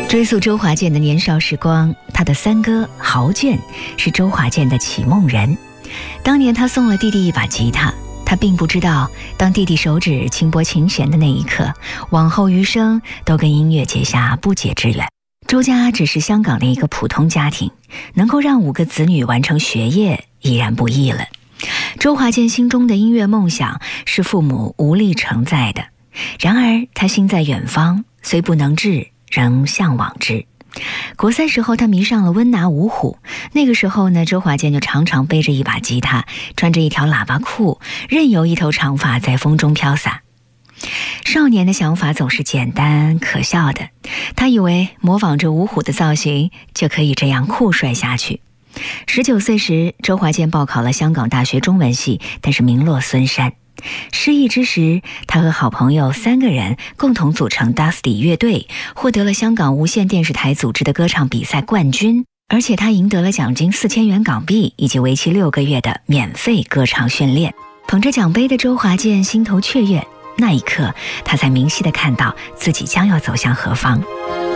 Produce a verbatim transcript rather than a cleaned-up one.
追溯周华健的年少时光，他的三哥豪健是周华健的启蒙人。当年他送了弟弟一把吉他，他并不知道，当弟弟手指轻拨琴弦的那一刻，往后余生都跟音乐结下不解之缘。周家只是香港的一个普通家庭，能够让五个子女完成学业已然不易了。周华健心中的音乐梦想是父母无力承载的，然而他心在远方，虽不能至，仍向往之。国三时候，他迷上了温拿五虎。那个时候呢，周华健就常常背着一把吉他，穿着一条喇叭裤，任由一头长发在风中飘洒。少年的想法总是简单可笑的，他以为模仿着五虎的造型就可以这样酷帅下去。十九岁时，周华健报考了香港大学中文系，但是名落孙山。失意之时，他和好朋友三个人共同组成 Dusty 乐队，获得了香港无线电视台组织的歌唱比赛冠军，而且他赢得了奖金四千元港币以及为期六个月的免费歌唱训练。捧着奖杯的周华健心头雀跃，那一刻他才明晰地看到自己将要走向何方。